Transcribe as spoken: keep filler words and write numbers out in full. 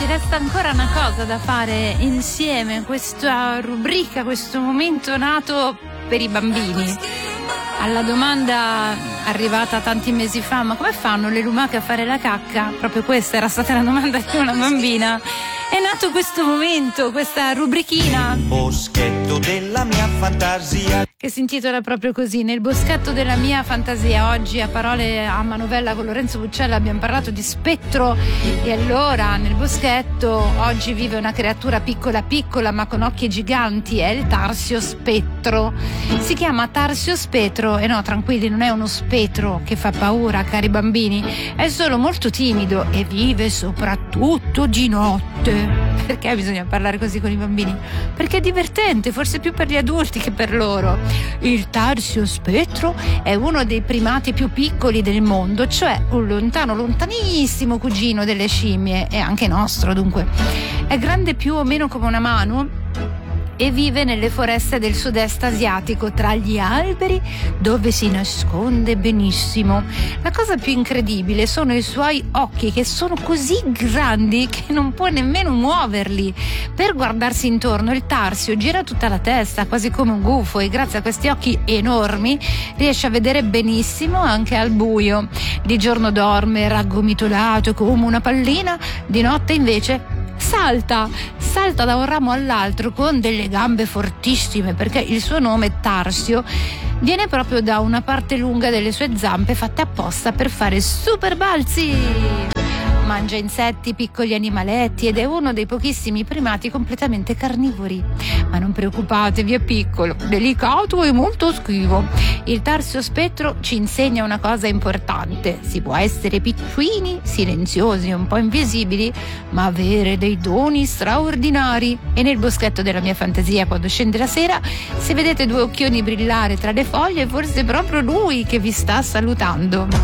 ci resta ancora una cosa da fare insieme, questa rubrica, questo momento nato per i bambini. Alla domanda arrivata tanti mesi fa, ma come fanno le lumache a fare la cacca? Proprio questa era stata la domanda di una bambina. È nato questo momento, questa rubrichina. Nel boschetto della mia fantasia, che si intitola proprio così, Nel boschetto della mia fantasia. Oggi a Parole a Manovella con Lorenzo Buccella abbiamo parlato di spettro, e allora nel boschetto oggi vive una creatura piccola piccola ma con occhi giganti, è il tarsio spettro. Si chiama tarsio spettro e no, tranquilli, non è uno spettro che fa paura, cari bambini, è solo molto timido e vive soprattutto di notte. Perché bisogna parlare così con i bambini? Perché è divertente, forse più per gli adulti che per loro. Il tarsio spettro è uno dei primati più piccoli del mondo, cioè un lontano, lontanissimo cugino delle scimmie, e anche nostro dunque. È grande più o meno come una mano e vive nelle foreste del sud-est asiatico, tra gli alberi, dove si nasconde benissimo. La cosa più incredibile sono i suoi occhi, che sono così grandi che non può nemmeno muoverli. Per guardarsi intorno il tarsio gira tutta la testa, quasi come un gufo, e grazie a questi occhi enormi riesce a vedere benissimo anche al buio. Di giorno dorme raggomitolato come una pallina, di notte invece salta, salta da un ramo all'altro con delle gambe fortissime, perché il suo nome Tarsio viene proprio da una parte lunga delle sue zampe fatte apposta per fare super balzi. Mangia insetti, piccoli animaletti ed è uno dei pochissimi primati completamente carnivori. Ma non preoccupatevi, è piccolo, delicato e molto schivo. Il tarsio spettro ci insegna una cosa importante: si può essere piccini, silenziosi e un po' invisibili, ma avere dei doni straordinari. E nel boschetto della mia fantasia, quando scende la sera, se vedete due occhioni brillare tra le foglie, forse è proprio lui che vi sta salutando.